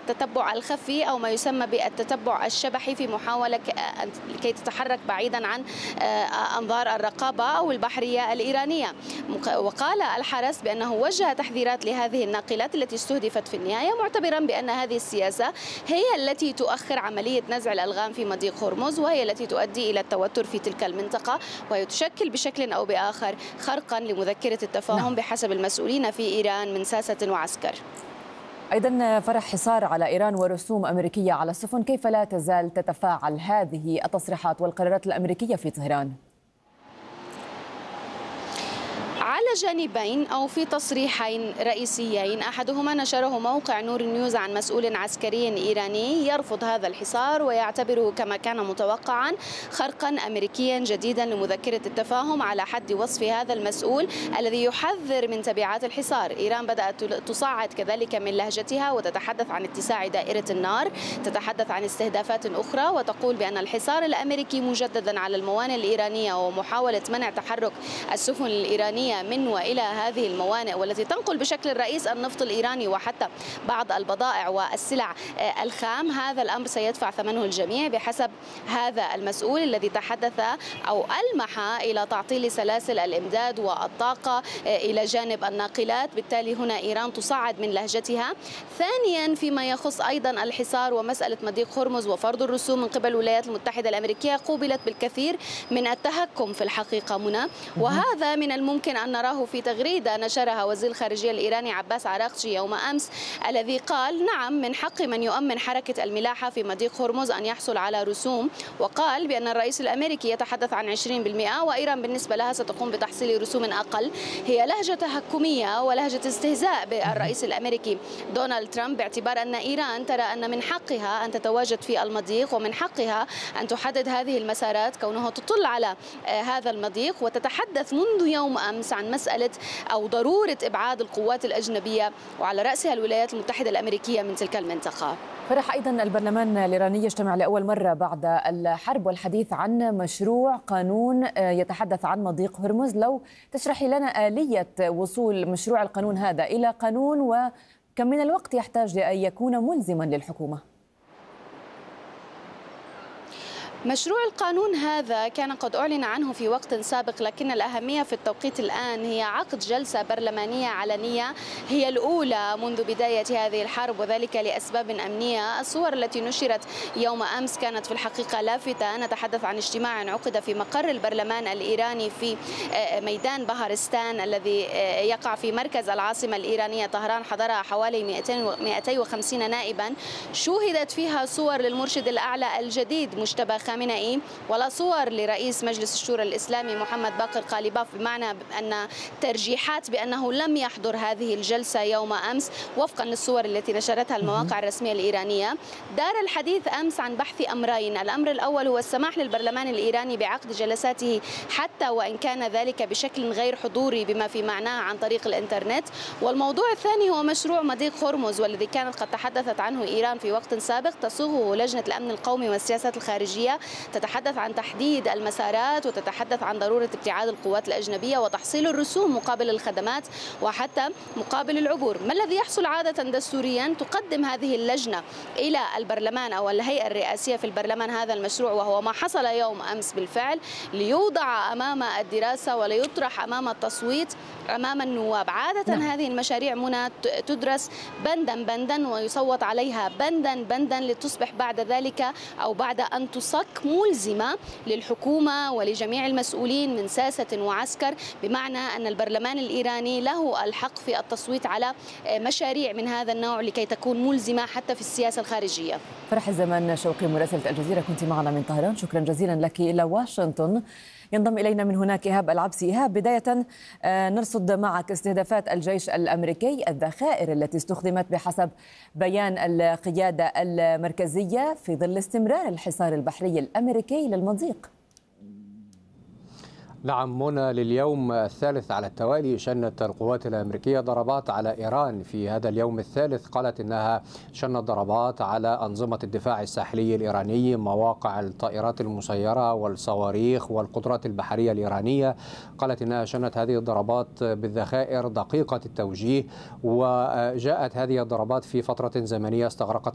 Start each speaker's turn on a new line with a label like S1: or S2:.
S1: التتبع الخفي أو ما يسمى بالتتبع الشبحي في محاولة لكي تتحرك بعيدا عن أنظار الرقابة أو البحرية الإيرانية. وقال الحرس بأنه وجه تحذيرات لهذه الناقلات التي استهدفت في النهاية، معتبرا بأن هذه السياسة هي التي تؤخر عملية نزع الألغام في مضيق هرمز، وهي التي تؤدي إلى التوتر في تلك المنطقة، وهي تشكل بشكل أو بآخر خرقا لمذكرة التفاهم بحسب المسؤولين في إيران من ساسة وعسكر.
S2: أيضا فرح حصار على إيران ورسوم أمريكية على السفن، كيف لا تزال تتفاعل هذه التصريحات والقرارات الأمريكية في طهران؟
S1: على جانبين أو في تصريحين رئيسيين، أحدهما نشره موقع نور نيوز عن مسؤول عسكري إيراني يرفض هذا الحصار ويعتبره كما كان متوقعا خرقا أمريكيا جديدا لمذكرة التفاهم، على حد وصف هذا المسؤول الذي يحذر من تبعات الحصار. إيران بدأت تصعد كذلك من لهجتها وتتحدث عن اتساع دائرة النار، تتحدث عن استهدافات أخرى، وتقول بأن الحصار الأمريكي مجددا على الموانئ الإيرانية ومحاولة منع تحرك السفن الإيرانية من وإلى هذه الموانئ والتي تنقل بشكل رئيس النفط الإيراني وحتى بعض البضائع والسلع الخام، هذا الأمر سيدفع ثمنه الجميع بحسب هذا المسؤول الذي تحدث أو ألمح إلى تعطيل سلاسل الإمداد والطاقة إلى جانب الناقلات. بالتالي هنا إيران تصعد من لهجتها. ثانيا فيما يخص أيضا الحصار ومسألة مضيق هرمز وفرض الرسوم من قبل الولايات المتحدة الأمريكية، قوبلت بالكثير من التهكم في الحقيقة منى، وهذا من الممكن أن نراه في تغريدة نشرها وزير الخارجية الإيراني عباس عراقچي يوم أمس، الذي قال نعم من حق من يؤمن حركة الملاحة في مضيق هرمز أن يحصل على رسوم، وقال بأن الرئيس الأمريكي يتحدث عن 20% وإيران بالنسبة لها ستقوم بتحصيل رسوم أقل. هي لهجة تهكمية ولهجة استهزاء بالرئيس الأمريكي دونالد ترامب، باعتبار أن إيران ترى أن من حقها أن تتواجد في المضيق ومن حقها أن تحدد هذه المسارات كونها تطل على هذا المضيق، وتتحدث منذ يوم أمس عن مسألة أو ضرورة إبعاد القوات الأجنبية وعلى رأسها الولايات المتحدة الأمريكية من تلك المنطقة.
S2: فرح أيضا البرلمان الإيراني يجتمع لأول مرة بعد الحرب والحديث عن مشروع قانون يتحدث عن مضيق هرمز. لو تشرحي لنا آلية وصول مشروع القانون هذا إلى قانون، وكم من الوقت يحتاج لأن يكون ملزما للحكومة؟
S1: مشروع القانون هذا كان قد أعلن عنه في وقت سابق، لكن الأهمية في التوقيت الآن هي عقد جلسة برلمانية علنية هي الأولى منذ بداية هذه الحرب، وذلك لأسباب أمنية. الصور التي نشرت يوم أمس كانت في الحقيقة لافتة. نتحدث عن اجتماع عقد في مقر البرلمان الإيراني في ميدان بهارستان الذي يقع في مركز العاصمة الإيرانية طهران، حضرها حوالي 250 نائبا. شوهدت فيها صور للمرشد الأعلى الجديد مجتبى خامنئي ولا صور لرئيس مجلس الشورى الإسلامي محمد باقر قاليباف، بمعنى أن ترجيحات بأنه لم يحضر هذه الجلسة يوم أمس وفقا للصور التي نشرتها المواقع الرسمية الإيرانية. دار الحديث أمس عن بحث أمرين، الأمر الأول هو السماح للبرلمان الإيراني بعقد جلساته حتى وإن كان ذلك بشكل غير حضوري بما في معناه عن طريق الإنترنت، والموضوع الثاني هو مشروع مضيق هرمز والذي كانت قد تحدثت عنه إيران في وقت سابق، تصوغه لجنة الأمن القومي والسياسات الخارجية، تتحدث عن تحديد المسارات وتتحدث عن ضرورة ابتعاد القوات الأجنبية وتحصيل الرسوم مقابل الخدمات وحتى مقابل العبور. ما الذي يحصل عادة دستوريا؟ تقدم هذه اللجنة إلى البرلمان أو الهيئة الرئاسية في البرلمان هذا المشروع، وهو ما حصل يوم أمس بالفعل، ليوضع أمام الدراسة وليطرح أمام التصويت أمام النواب. عادة هذه المشاريع منى تدرس بندا بندا ويصوت عليها بندا بندا لتصبح بعد ذلك أو بعد أن تصك ملزمة للحكومة ولجميع المسؤولين من ساسة وعسكر، بمعنى أن البرلمان الإيراني له الحق في التصويت على مشاريع من هذا النوع لكي تكون ملزمة حتى في السياسة الخارجية.
S2: فرح الزمان شوقي مراسلة الجزيرة، كنت معنا من طهران، شكرا جزيلا لك. إلى واشنطن ينضم إلينا من هناك إيهاب العبسي. إيهاب، بداية نرصد معك استهدافات الجيش الأمريكي، الذخائر التي استخدمت بحسب بيان القيادة المركزية في ظل استمرار الحصار البحري الأمريكي للمضيق.
S3: نعم منى، لليوم الثالث على التوالي شنت القوات الأمريكية ضربات على إيران. في هذا اليوم الثالث قالت إنها شنت ضربات على أنظمة الدفاع الساحلي الإيراني، مواقع الطائرات المسيرة والصواريخ والقدرات البحرية الإيرانية. قالت إنها شنت هذه الضربات بالذخائر دقيقة التوجيه، وجاءت هذه الضربات في فترة زمنية استغرقت